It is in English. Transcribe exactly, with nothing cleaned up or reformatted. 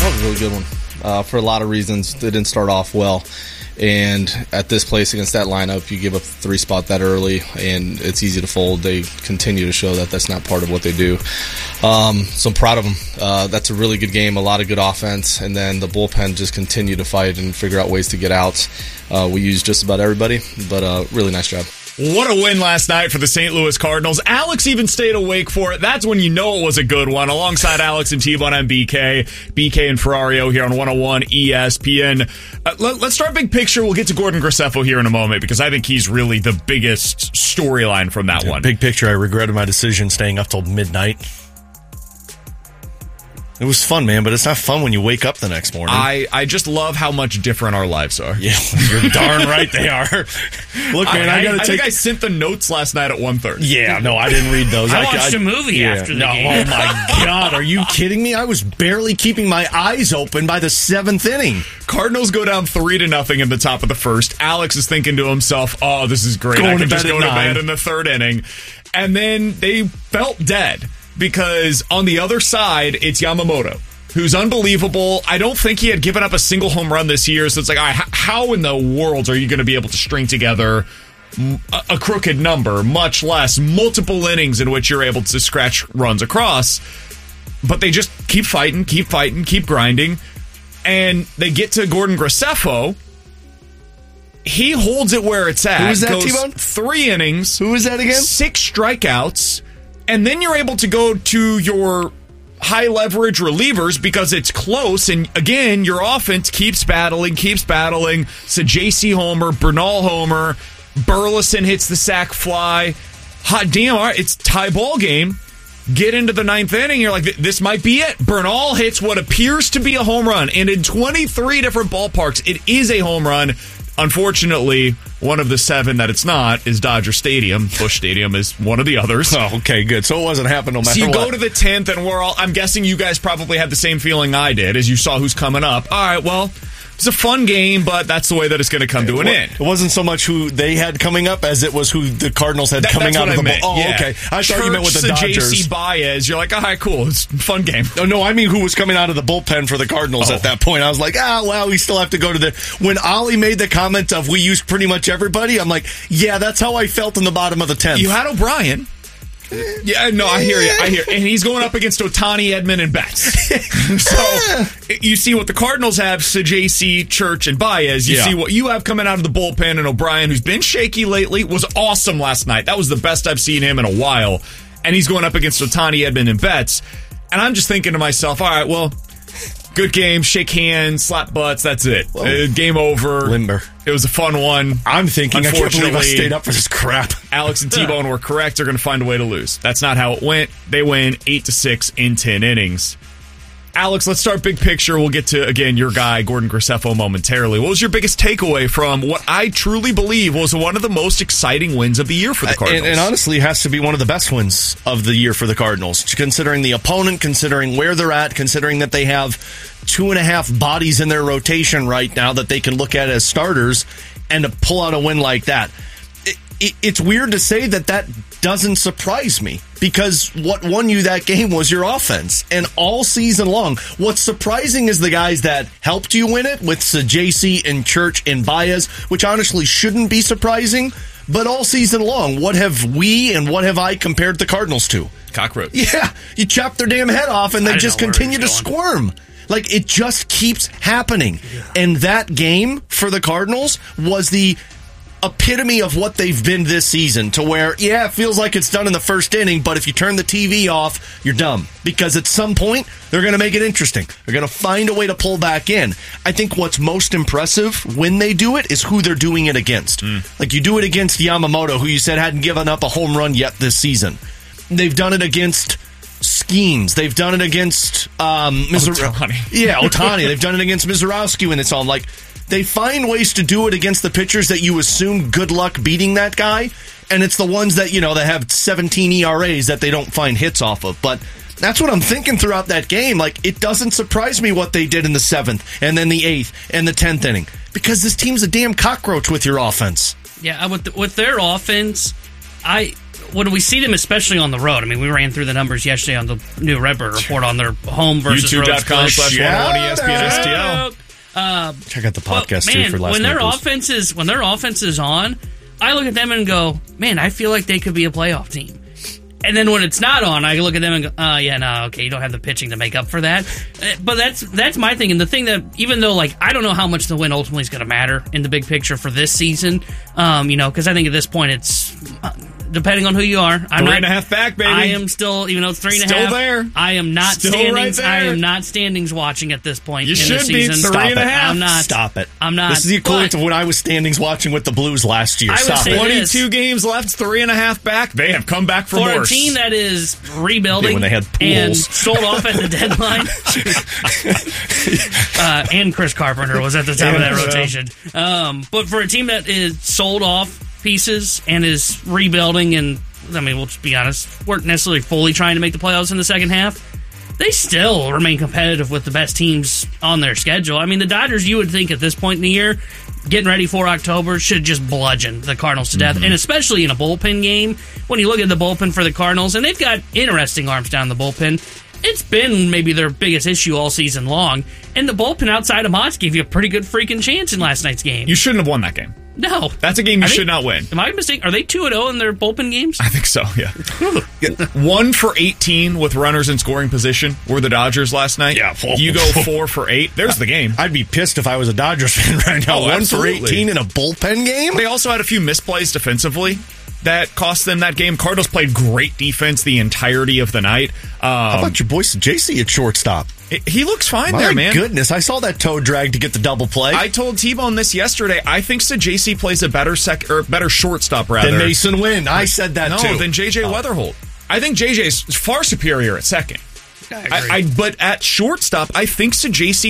That was a really good one. Uh, for a lot of reasons, they didn't start off well. And at this place against that lineup, you give up the three spot that early, and it's easy to fold. They continue to show that that's not part of what they do. Um, so I'm proud of them. Uh, that's a really good game, a lot of good offense, and then the bullpen just continue to fight and figure out ways to get out. Uh, we used just about everybody, but uh, really nice job. What a win last night for the Saint Louis Cardinals. Alex even stayed awake for it. That's when you know it was a good one. Alongside Alex and T-Bone and B K. B K and Ferrario here on one oh one E S P N. Uh, let, let's start big picture. We'll get to Gordon Graceffo here in a moment because I think he's really the biggest storyline from that yeah, one. Big picture, I regretted my decision staying up till midnight. It was fun, man, but it's not fun when you wake up the next morning. I, I just love how much different our lives are. Yeah, you're darn right they are. Look, man, I, I gotta I, take. I think I sent the notes last night at one thirty. Yeah, no, I didn't read those. I, I watched I, a movie yeah, after the no, game. Oh my God, are you kidding me? I was barely keeping my eyes open by the seventh inning. Cardinals go down three to nothing in the top of the first. Alex is thinking to himself, "Oh, this is great. Going I can to just bed go at to nine. bed in the third inning." And then they felt dead because on the other side, it's Yamamoto, who's unbelievable. I don't think he had given up a single home run this year, so it's like, all right, how in the world are you going to be able to string together a, a crooked number, much less multiple innings in which you're able to scratch runs across? But they just keep fighting, keep fighting, keep grinding, and they get to Gordon Graceffo. He holds it where it's at. Who was that, Goes T-Bone? Three innings. Who was that again? Six strikeouts, and then you're able to go to your high leverage relievers because it's close, and again your offense keeps battling keeps battling. So J C homer, Bernal homer, Burleson hits the sac fly. Hot damn, all right, it's tie ball game. Get into the ninth inning, you're like, this might be it. Bernal hits what appears to be a home run, and in twenty-three different ballparks it is a home run. Unfortunately, one of the seven that it's not is Dodger Stadium. Busch Stadium is one of the others. Oh, okay, good. So it wasn't happening no matter So you what. go to the tenth, and we're all, I'm guessing you guys probably had the same feeling I did as you saw who's coming up. All right, well, it's a fun game, but that's the way that it's going to come to an end. It wasn't so much who they had coming up as it was who the Cardinals had That, coming that's out what of I the meant. ball. Oh, yeah. okay. I thought you meant with the Church to Dodgers. J C Baez, you're like, all right, cool. It's a fun game. Oh, no, I mean who was coming out of the bullpen for the Cardinals Oh. at that point. I was like, ah, well, we still have to go to the... When Ollie made the comment of we used pretty much everybody, I'm like, yeah, that's how I felt in the bottom of the tenth. You had O'Brien. Yeah, no, I hear you. I hear, and he's going up against Ohtani, Edman, and Betts. So you see what the Cardinals have: Sajacy, Church, and Baez. You Yeah. see what you have coming out of the bullpen, and O'Brien, who's been shaky lately, was awesome last night. That was the best I've seen him in a while. And he's going up against Ohtani, Edman, and Betts. And I'm just thinking to myself, all right, well, good game, shake hands, slap butts. That's it. Uh, game over. Limber. It was a fun one. I'm thinking, I can't believe I Unfortunately, stayed up for this crap. Alex and T-Bone were correct. They're going to find a way to lose. That's not how it went. They win eight to six in ten innings. Alex, let's start big picture. We'll get to, again, your guy, Gordon Graceffo, momentarily. What was your biggest takeaway from what I truly believe was one of the most exciting wins of the year for the Cardinals? And, and honestly, it has to be one of the best wins of the year for the Cardinals, considering the opponent, considering where they're at, considering that they have two and a half bodies in their rotation right now that they can look at as starters, and to pull out a win like that. It, it, it's weird to say that that doesn't surprise me, because what won you that game was your offense. And all season long, what's surprising is the guys that helped you win it with Sajacy and Church and Baez, which honestly shouldn't be surprising. But all season long, what have we and what have I compared the Cardinals to? Cockroach. Yeah, you chop their damn head off and they I just know where continue to he's squirm. Like, it just keeps happening. And that game for the Cardinals was the epitome of what they've been this season, to where, yeah, it feels like it's done in the first inning, but if you turn the T V off, you're dumb. Because at some point, they're going to make it interesting. They're going to find a way to pull back in. I think what's most impressive when they do it is who they're doing it against. Mm. Like, you do it against Yamamoto, who you said hadn't given up a home run yet this season. They've done it against Skeens. They've done it against um, Mizor- Ohtani. Yeah, Ohtani. They've done it against Mizorowski when it's on. Like, they find ways to do it against the pitchers that you assume good luck beating that guy, and it's the ones that, you know, that have seventeen E R As that they don't find hits off of. But that's what I'm thinking throughout that game. Like, it doesn't surprise me what they did in the seventh, and then the eighth, and the tenth inning, because this team's a damn cockroach with your offense. Yeah, with with their offense, I when we see them, especially on the road, I mean, we ran through the numbers yesterday on the new Redbird Report on their home versus road YouTube.com split. slash one oh one E S P N S T L. Uh, Check out the podcast, but, man, too, for last when their night. offense is when their offense is on, I look at them and go, man, I feel like they could be a playoff team. And then when it's not on, I look at them and go, oh, yeah, no, okay, you don't have the pitching to make up for that. But that's that's my thing. And the thing that, even though, like, I don't know how much the win ultimately is going to matter in the big picture for this season, um, you know, because I think at this point it's, uh, depending on who you are. I'm three not, and a half back, baby. I am still, even though it's three and a Still half. there. I am not Still standings. right I there. am not standings watching at this point You in should the be season. three and a Stop it. half. I'm not. Stop it. I'm not. This is the equivalent but- of when I was standings watching with the Blues last year. I would Stop say it. this. twenty-two games left, three and a half back. They have come back for, For worse. a team that is rebuilding Yeah, when they had and pools. sold off at the deadline, uh, and Chris Carpenter was at the top of that Yeah. rotation. Um, but for a team that is sold off pieces and is rebuilding, and I mean, we'll just be honest, weren't necessarily fully trying to make the playoffs in the second half. They still remain competitive with the best teams on their schedule. I mean, the Dodgers, you would think at this point in the year, getting ready for October, should just bludgeon the Cardinals to death. Mm-hmm. And especially in a bullpen game, when you look at the bullpen for the Cardinals, and they've got interesting arms down the bullpen, it's been maybe their biggest issue all season long. And the bullpen outside of Mott's gave you a pretty good freaking chance in last night's game. You shouldn't have won that game. No. That's a game you I should think- not win. Am I mistaken? Are they two and oh in their bullpen games? I think so, yeah. One for eighteen with runners in scoring position were the Dodgers last night. Yeah. You go four for eight. There's the game. I'd be pissed if I was a Dodgers fan right now. Oh, One absolutely. for eighteen in a bullpen game? They also had a few misplays defensively that cost them that game. Cardinals played great defense the entirety of the night. Um, How about your boy J C at shortstop? it- he looks fine My there, man. goodness, I saw that toe drag to get the double play. I told T-Bone this yesterday. I think J C plays a better sec or better shortstop rather Then Mason Wynn. I said that no, too. than J J Oh. Weatherholt. I think J J is far superior at second. I, I but at shortstop, I think J C